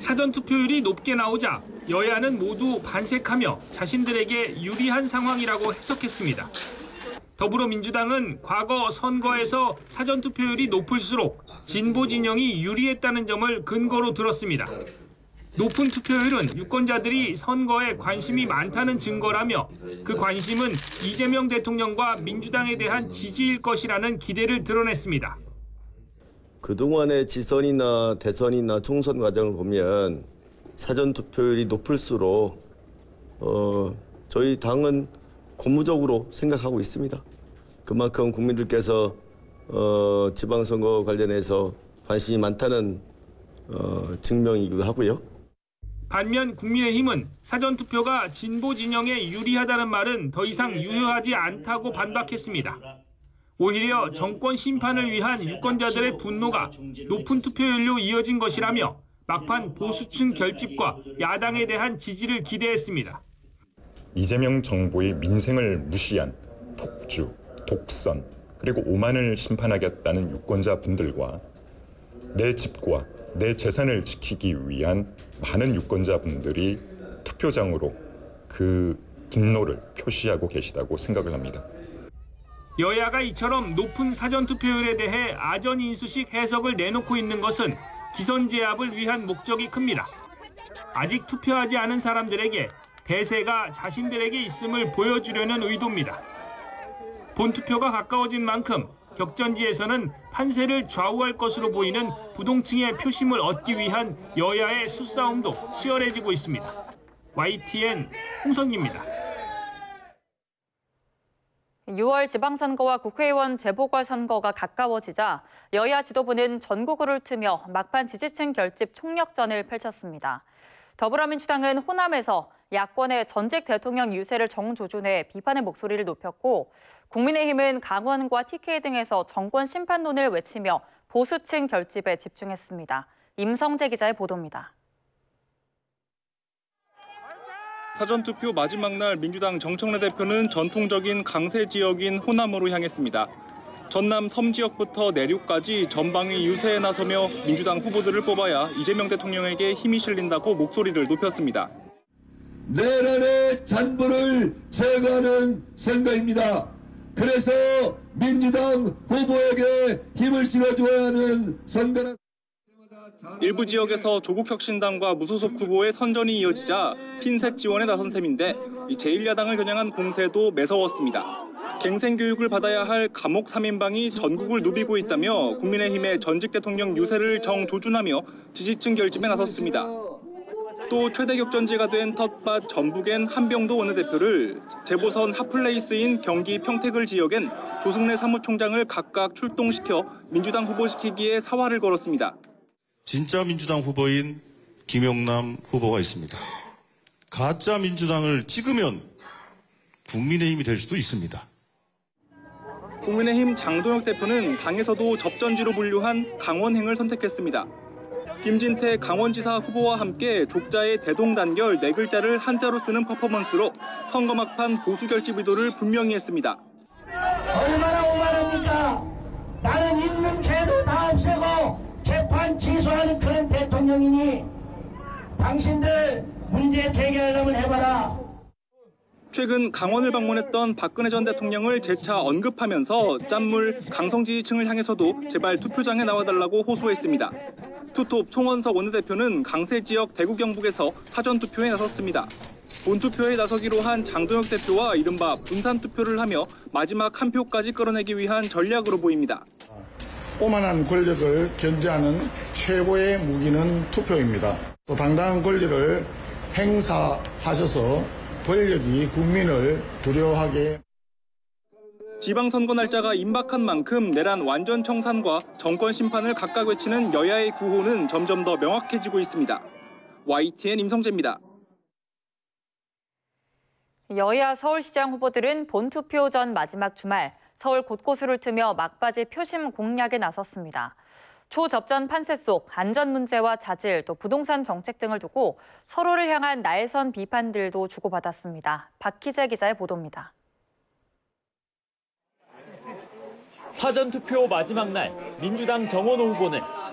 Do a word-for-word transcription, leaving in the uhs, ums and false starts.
사전투표율이 높게 나오자 여야는 모두 반색하며 자신들에게 유리한 상황이라고 해석했습니다. 더불어민주당은 과거 선거에서 사전투표율이 높을수록 진보 진영이 유리했다는 점을 근거로 들었습니다. 높은 투표율은 유권자들이 선거에 관심이 많다는 증거라며 그 관심은 이재명 대통령과 민주당에 대한 지지일 것이라는 기대를 드러냈습니다. 그동안의 지선이나 대선이나 총선 과정을 보면 사전투표율이 높을수록 어, 저희 당은 고무적으로 생각하고 있습니다. 그만큼 국민들께서 어, 지방선거 관련해서 관심이 많다는 어, 증명이기도 하고요. 반면 국민의힘은 사전투표가 진보 진영에 유리하다는 말은 더 이상 유효하지 않다고 반박했습니다. 오히려 정권 심판을 위한 유권자들의 분노가 높은 투표율로 이어진 것이라며 막판 보수층 결집과 야당에 대한 지지를 기대했습니다. 이재명 정부의 민생을 무시한 폭주, 독선, 그리고 오만을 심판하겠다는 유권자분들과 내 집과 내 재산을 지키기 위한 많은 유권자분들이 투표장으로 그 분노를 표시하고 계시다고 생각을 합니다. 여야가 이처럼 높은 사전투표율에 대해 아전인수식 해석을 내놓고 있는 것은 기선제압을 위한 목적이 큽니다. 아직 투표하지 않은 사람들에게 대세가 자신들에게 있음을 보여주려는 의도입니다. 본투표가 가까워진 만큼 격전지에서는 판세를 좌우할 것으로 보이는 부동층의 표심을 얻기 위한 여야의 수싸움도 치열해지고 있습니다. 와이티엔 홍성기입니다. 유월 지방선거와 국회의원 재보궐선거가 가까워지자 여야 지도부는 전국을 훑으며 막판 지지층 결집 총력전을 펼쳤습니다. 더불어민주당은 호남에서 야권의 전직 대통령 유세를 정조준해 비판의 목소리를 높였고 국민의힘은 강원과 티케이 등에서 정권 심판론을 외치며 보수층 결집에 집중했습니다. 임성재 기자의 보도입니다. 사전투표 마지막 날 민주당 정청래 대표는 전통적인 강세 지역인 호남으로 향했습니다. 전남 섬 지역부터 내륙까지 전방위 유세에 나서며 민주당 후보들을 뽑아야 이재명 대통령에게 힘이 실린다고 목소리를 높였습니다. 내란의 잔부를 제거하는 선거입니다. 그래서 민주당 후보에게 힘을 실어줘야 하는 선거는 일부 지역에서 조국혁신당과 무소속 후보의 선전이 이어지자 핀셋 지원에 나선 셈인데 제일 야당을 겨냥한 공세도 매서웠습니다. 갱생교육을 받아야 할 감옥 삼 인방이 전국을 누비고 있다며 국민의힘의 전직 대통령 유세를 정조준하며 지지층 결집에 나섰습니다. 또 최대 격전지가 된 텃밭 전북엔 한병도 원내대표를, 재보선 핫플레이스인 경기 평택을 지역엔 조승래 사무총장을 각각 출동시켜 민주당 후보시키기에 사활을 걸었습니다. 진짜 민주당 후보인 김영남 후보가 있습니다. 가짜 민주당을 찍으면 국민의힘이 될 수도 있습니다. 국민의힘 장동혁 대표는 당에서도 접전지로 분류한 강원행을 선택했습니다. 김진태 강원지사 후보와 함께 족자의 대동단결 네 글자를 한자로 쓰는 퍼포먼스로 선거 막판 보수 결집 의도를 분명히 했습니다. 얼마나 오만합니까? 나는 있는 죄도 다 없애고 재판 취소하는 그런 대통령이니 당신들 문제 제기하려면 해봐라. 최근 강원을 방문했던 박근혜 전 대통령을 재차 언급하면서 짠물 강성 지지층을 향해서도 제발 투표장에 나와달라고 호소했습니다. 투톱 송원석 원내대표는 강세 지역 대구 경북에서 사전투표에 나섰습니다. 본투표에 나서기로 한 장동혁 대표와 이른바 분산투표를 하며 마지막 한 표까지 끌어내기 위한 전략으로 보입니다. 오만한 권력을 견제하는 최고의 무기는 투표입니다. 또 당당한 권리를 행사하셔서 권력이 국민을 두려워하게. 지방선거 날짜가 임박한 만큼 내란 완전 청산과 정권 심판을 각각 외치는 여야의 구호는 점점 더 명확해지고 있습니다. 와이티엔 임성재입니다. 여야 서울시장 후보들은 본투표 전 마지막 주말 서울 곳곳을 훑으며 막바지 표심 공략에 나섰습니다. 초접전 판세 속 안전 문제와 자질, 또 부동산 정책 등을 두고 서로를 향한 날선 비판들도 주고받았습니다. 박희재 기자의 보도입니다. 사전투표 마지막 날 민주당 정원호 후보는